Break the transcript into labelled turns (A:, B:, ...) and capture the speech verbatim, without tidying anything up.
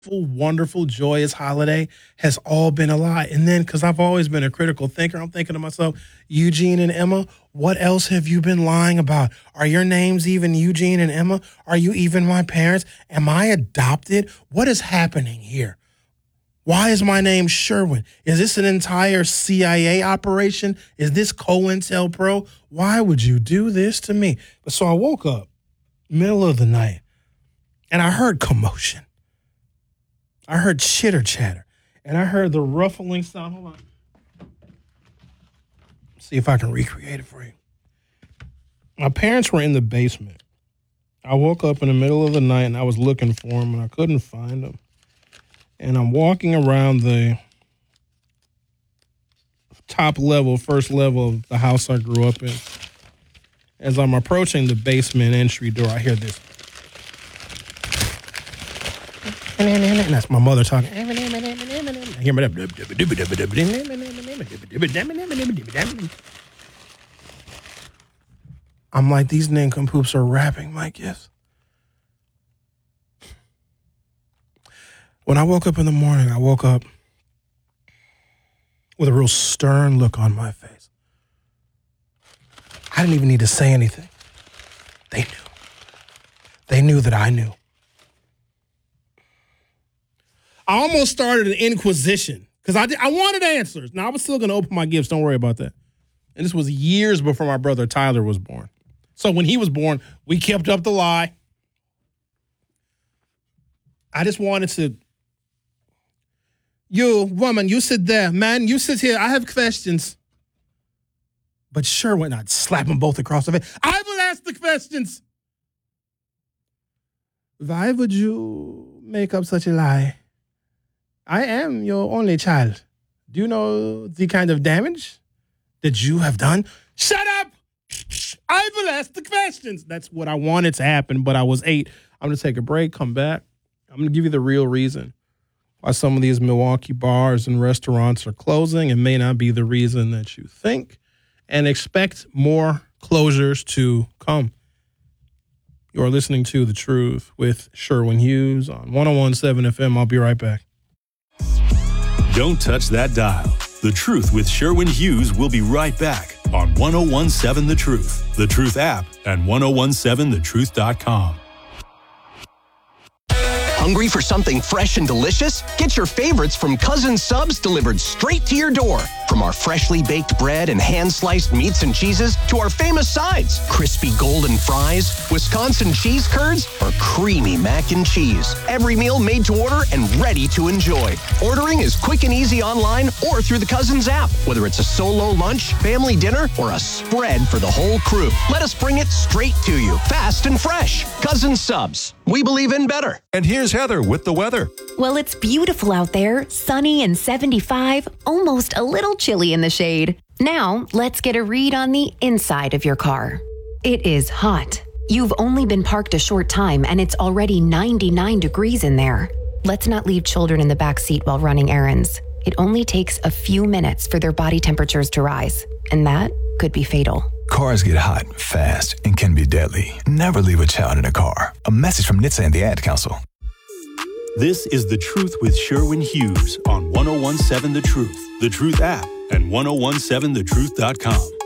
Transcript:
A: wonderful, joyous holiday has all been a lie. And then, because I've always been a critical thinker, I'm thinking to myself, Eugene and Emma, what else have you been lying about? Are your names even Eugene and Emma? Are you even my parents? Am I adopted? What is happening here? Why is my name Sherwin? Is this an entire C I A operation? Is this COINTELPRO? Why would you do this to me? But so I woke up middle of the night and I heard commotion. I heard chitter chatter, and I heard the ruffling sound. Hold on. See if I can recreate it for you. My parents were in the basement. I woke up in the middle of the night, and I was looking for them, and I couldn't find them. And I'm walking around the top level, first level of the house I grew up in. As I'm approaching the basement entry door, I hear this. And that's my mother talking. I'm like, these nincompoops are wrapping my gifts. When I woke up in the morning, I woke up with a real stern look on my face. I didn't even need to say anything. They knew. They knew that I knew. I almost started an inquisition because I, I wanted answers. Now, I was still going to open my gifts. Don't worry about that. And this was years before my brother Tyler was born. So when he was born, we kept up the lie. I just wanted to, you, woman, you sit there. Man, you sit here. I have questions. But sure, when I'd slap them both across the face, I will ask the questions. Why would you make up such a lie? I am your only child. Do you know the kind of damage that you have done? Shut up! I will ask the questions. That's what I wanted to happen, but I was eight. I'm going to take a break, come back. I'm going to give you the real reason why some of these Milwaukee bars and restaurants are closing. It may not be the reason that you think, and expect more closures to come. You're listening to The Truth with Sherwin Hughes on one oh one point seven F M. I'll be right back.
B: Don't touch that dial. The Truth with Sherwin Hughes will be right back on one oh one point seven The Truth, The Truth app, and ten seventeen the truth dot com.
C: Hungry for something fresh and delicious? Get your favorites from Cousin Subs delivered straight to your door. From our freshly baked bread and hand-sliced meats and cheeses to our famous sides, crispy golden fries, Wisconsin cheese curds, or creamy mac and cheese. Every meal made to order and ready to enjoy. Ordering is quick and easy online or through the Cousins app. Whether it's a solo lunch, family dinner, or a spread for the whole crew, let us bring it straight to you, fast and fresh. Cousin Subs. We believe in better.
D: And here's Heather with the weather.
E: Well, it's beautiful out there, sunny and seventy-five, almost a little chilly in the shade. Now, let's get a read on the inside of your car. It is hot. You've only been parked a short time and it's already ninety-nine degrees in there. Let's not leave children in the back seat while running errands. It only takes a few minutes for their body temperatures to rise, and that could be fatal.
D: Cars get hot, fast, and can be deadly. Never leave a child in a car. A message from N H T S A and the Ad Council.
B: This is The Truth with Sherwin Hughes on one oh one point seven The Truth, The Truth app, and ten seventeen the truth dot com.